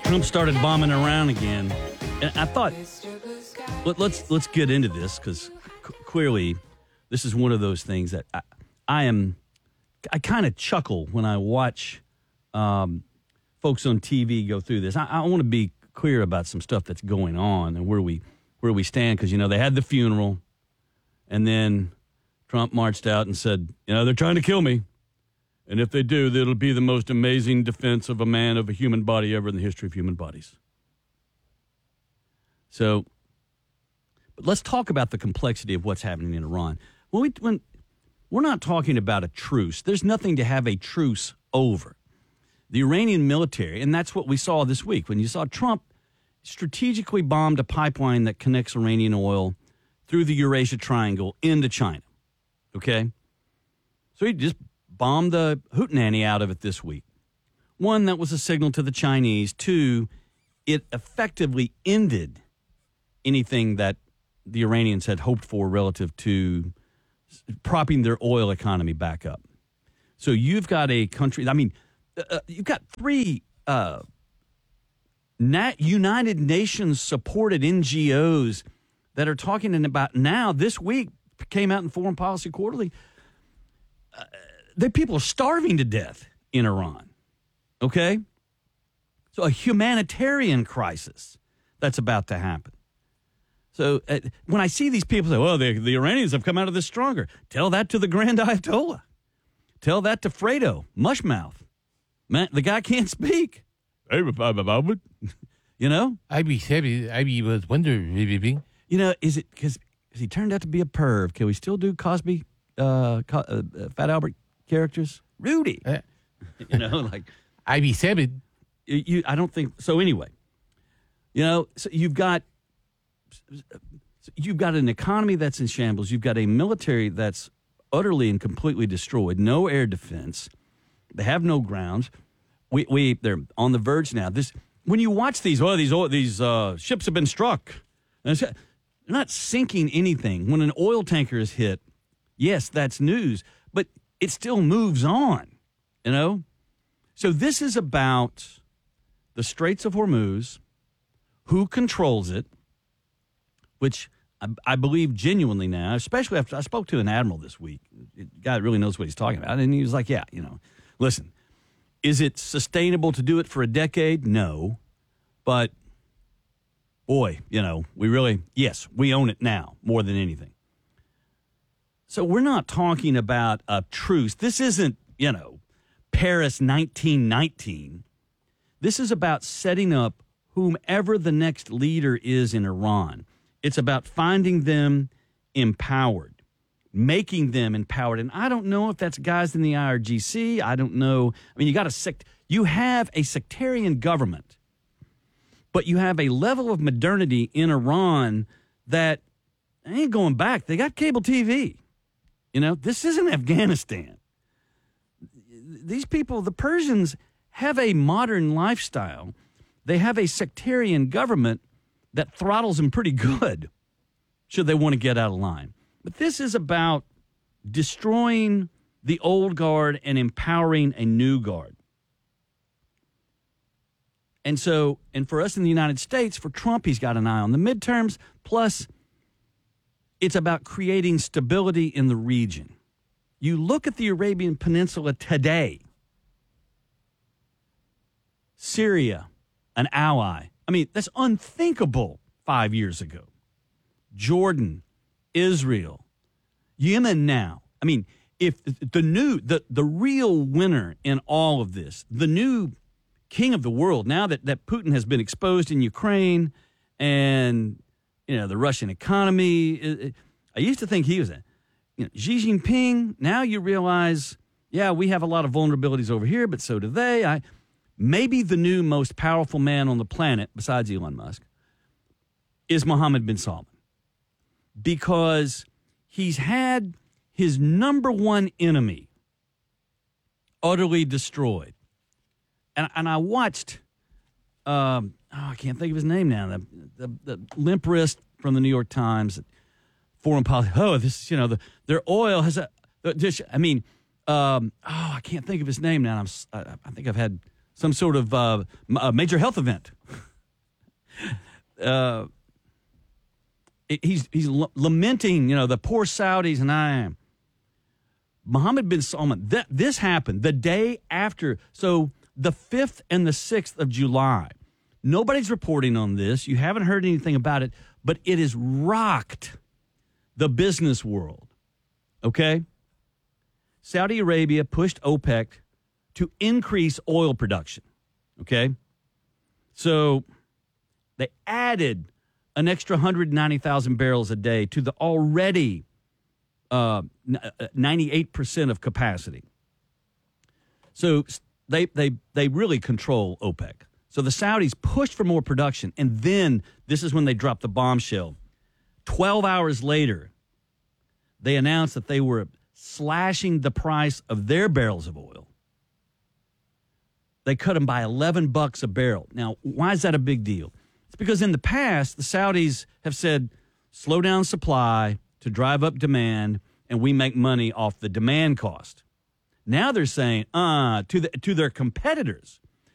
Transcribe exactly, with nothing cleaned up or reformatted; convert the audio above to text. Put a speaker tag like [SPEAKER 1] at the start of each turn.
[SPEAKER 1] Trump started bombing around again, and I thought, let, let's let's get into this because c- clearly, this is one of those things that I, I am. I kind of chuckle when I watch um, folks on T V go through this. I, I want to be clear about some stuff that's going on and where we where we stand because you know they had the funeral, and then Trump marched out and said, you know, they're trying to kill me. And if they do, it'll be the most amazing defense of a man of a human body ever in the history of human bodies. So, but let's talk about the complexity of what's happening in Iran. When we, when, we're not talking about a truce. There's nothing to have a truce over. The Iranian military, and that's what we saw this week, when you saw Trump strategically bombed a pipeline that connects Iranian oil through the Eurasia Triangle into China. Okay? So he just bombed the hootenanny out of it this week. One, that was a signal to the Chinese. Two, it effectively ended anything that the Iranians had hoped for relative to propping their oil economy back up. So you've got a country, I mean, uh, you've got three uh, Nat- United Nations supported N G Os that are talking about now, this week, came out in Foreign Policy Quarterly, uh, the people are starving to death in Iran, okay? So a humanitarian crisis that's about to happen. So uh, when I see these people say, well, the, the Iranians have come out of this stronger, tell that to the Grand Ayatollah. Tell that to Fredo, Mushmouth. Man, the guy can't speak. You know?
[SPEAKER 2] I be happy. I be was wondering.
[SPEAKER 1] You know, is it because he turned out to be a perv? Can we still do Cosby, uh, Co- uh, Fat Albert characters? Rudy.
[SPEAKER 2] Uh,
[SPEAKER 1] you know, like.
[SPEAKER 2] I be seven.
[SPEAKER 1] You, you, I don't think so. Anyway, you know, so you've got you've got an economy that's in shambles. You've got a military that's utterly and completely destroyed. No air defense. They have no grounds. We we they're on the verge now. This when you watch these, oh, these these uh, ships have been struck. They're not sinking anything. When an oil tanker is hit, yes, that's news, but it still moves on. You know. So this is about the Straits of Hormuz, who controls it, which I, I believe genuinely now, especially after I spoke to an admiral this week. The guy really knows what he's talking about. And he was like, yeah, you know, listen, is it sustainable to do it for a decade? No. But, boy, you know, we really, yes, we own it now more than anything. So we're not talking about a truce. This isn't, you know, Paris nineteen nineteen. This is about setting up whomever the next leader is in Iran. It's about finding them empowered, making them empowered. And I don't know if that's guys in the I R G C. I don't know. I mean, you got a sect. You have a sectarian government, but you have a level of modernity in Iran that ain't going back. They got cable T V. You know, this isn't Afghanistan. These people, the Persians, have a modern lifestyle. They have a sectarian government that throttles them pretty good should they want to get out of line. But this is about destroying the old guard and empowering a new guard. And so, and for us in the United States, for Trump, he's got an eye on the midterms. Plus, it's about creating stability in the region. You look at the Arabian Peninsula today. Syria, an ally. I mean, that's unthinkable five years ago. Jordan, Israel, Yemen now. I mean, if the new, the, the real winner in all of this, the new king of the world, now that, that Putin has been exposed in Ukraine and, you know, the Russian economy, it, it, I used to think he was a, you know, Xi Jinping, now you realize, yeah, we have a lot of vulnerabilities over here, but so do they. I maybe the new most powerful man on the planet, besides Elon Musk, is Mohammed bin Salman. Because he's had his number one enemy utterly destroyed. And, and I watched, um, oh, I can't think of his name now, the, the, the limp wrist from the New York Times, Foreign Policy. Oh, this, you know, the, their oil has a, just, I mean, um, oh, I can't think of his name now. I'm, I, I think I've had some sort of uh, a major health event uh, he's he's l- lamenting, you know, the poor Saudis, and I am. Mohammed bin Salman, th- this happened the day after. So the fifth and the sixth of July. Nobody's reporting on this. You haven't heard anything about it, but it has rocked the business world. Okay? Saudi Arabia pushed OPEC to increase oil production. Okay? So they added an extra one hundred ninety thousand barrels a day to the already uh, ninety-eight percent of capacity. So they they they really control OPEC. So the Saudis pushed for more production, and then this is when they dropped the bombshell. Twelve hours later, they announced that they were slashing the price of their barrels of oil. They cut them by eleven bucks a barrel. Now, why is that a big deal? It's because in the past, the Saudis have said, slow down supply to drive up demand, and we make money off the demand cost. Now they're saying, uh, to the, to their competitors,